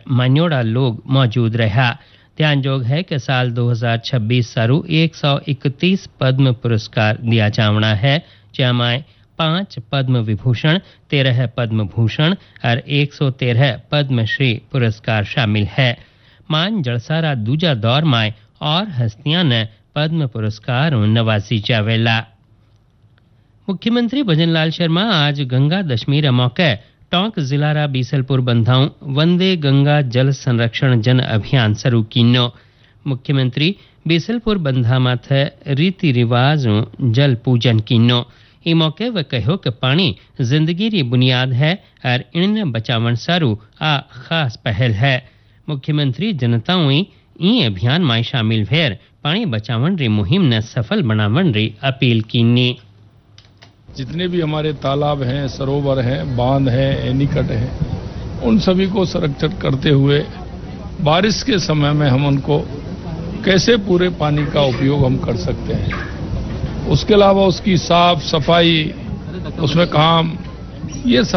मान्योड़ा लोग मौजूद रहा। ध्यानजोग है कि साल 2026 सारू 131 पद्म पुरस्कार दिया जावना है, जमाए 5 पद्म विभूषण, 13 पद्म भूषण और 113 पद्मश्री पुरस्कार शामिल है। मान जड़सारा दूजा दौर में और हस्तियां ने पद्म पुरस्कार नवाजी जावेला। मुख्यमंत्री भजनलाल शर्मा आज गंगा दशमी मौके टोंक जिलारा बीसलपुर बंधाऊ वंदे गंगा जल संरक्षण जन अभियान शुरू कीनो। मुख्यमंत्री बीसलपुर बंधा माथे रीति रिवाज जल पूजन कीनो। ई मौके वे कहो कि पानी जिंदगी री बुनियाद है और इनने बचावन सारू आ खास पहल है। मुख्यमंत्री जनताओं ई अभियान में शामिल भेर पानी बचावन री मुहिम ने सफल बनावन री अपील कीनी। जितने भी हमारे तालाब हैं, सरोवर हैं, बांध हैं, एनीकट हैं, उन सभी को संरक्षण करते हुए बारिश के समय में हम उनको कैसे पूरे पानी का उपयोग हम कर सकते हैं, उसके अलावा उसकी साफ सफाई, उसमें काम, ये